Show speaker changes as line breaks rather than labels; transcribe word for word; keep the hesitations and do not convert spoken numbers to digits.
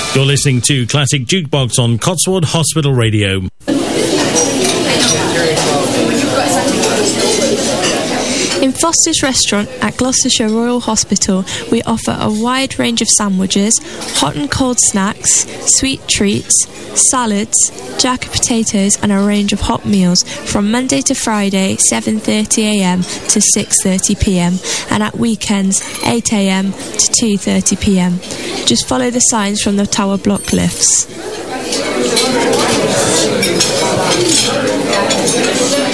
You're listening to Classic Jukebox on Cotswold Hospital Radio.
In Foster's Restaurant at Gloucestershire Royal Hospital, we offer a wide range of sandwiches, hot and cold snacks, sweet treats, salads, jacket potatoes and a range of hot meals from Monday to Friday, seven thirty a m to six thirty p m and at weekends, eight a m to two thirty p m. Just follow the signs from the tower block lifts.